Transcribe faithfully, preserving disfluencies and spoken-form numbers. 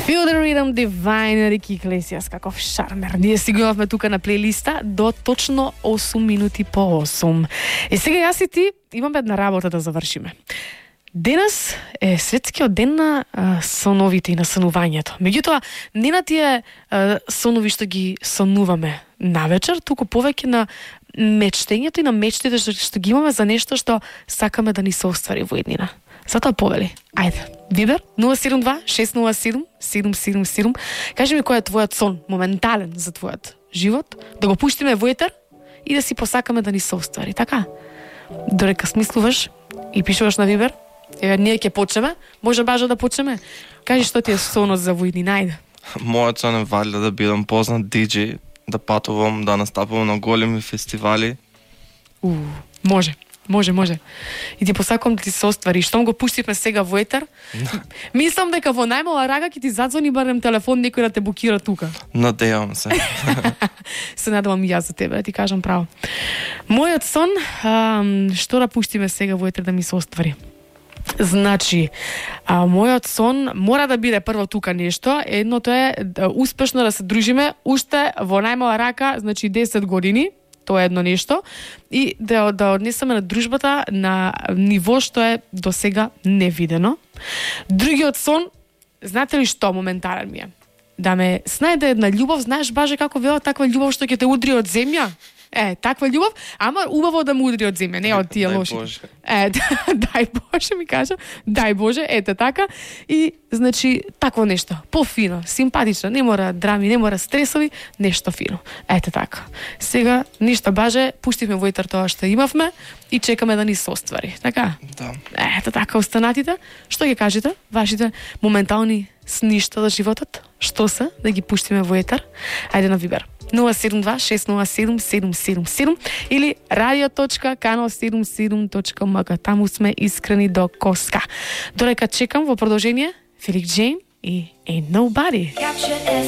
Feel the Rhythm, Divine, Рики Иглесиас, каков шармер. Ние си го имавме тука на плейлиста до точно осум минути по осум. И сега јас и ти имаме една работа да завршиме. Денес е светскиот ден на а, соновите и на сонувањето. Меѓутоа, не на тие а, сонови што ги сонуваме навечер, туку повеќе на мечтењето и на мечтите што, што ги имаме за нешто што сакаме да ни се оствари во еднина. Затоа повели. Ајде, Вибер нула седум два шест нула седум седум седум седум. Кажи ми кој е твојот сон, моментален за твојот живот, да го пуштиме во етер и да си посакаме да ни се оствари, така? Дорека смислуваш и пишуваш на Вибер, еве ние ќе почнеме, може бажа да почнеме. Кажи што ти е сонот за во еднина, ајде. Мојот сон е валја да бидам познат диџеј, да патувам, да настапувам на големи фестивали. У, може. Може, може. И ти посакувам да ти се оствари. Штом го пуштивме сега во етер, мислам дека во најмала рага ќе ти задзвони барем телефон некој да те букира тука. Надејам се. Се надевам и јас за тебе, да ти кажам право. Мојот сон, а, што да пуштиме сега во етер да ми се оствари? Значи, а, мојот сон мора да биде прво тука нешто. Едното е да, успешно да се дружиме уште во најмала рака, значи десет години. Тоа е едно нешто. И да, да однесеме на дружбата на ниво што е до сега невидено. Другиот сон, знаете ли што моментален ми е? Да ме снајде една љубов, знаеш баже како велат таква љубов што ќе те удри од земја? Е, таква љубов, ама убаво да му удри од земја, не од тие лоши. Е, дај Боже ми кажа, дај Боже, ете така. И, значи, такво нешто, пофино, симпатично, не мора драми, не мора стресови, нешто фино. Ете така. Сега, ништо баже, пуштивме во етер тоа што имавме и чекаме да ни се оствари, така? Да. Ете така, останатите, што ќе кажете? Вашите моментални сништа за животот? Што се? Да ги пуштиме во етер? Ајде на Вибер. нула седум два шест нула седум седум седум седум или радио точка канал седумдесет и седум точка ем ка. Таму сме искрени до коска. Дорека чекам во продолжение Фелик Джейн и Ain't Nobody.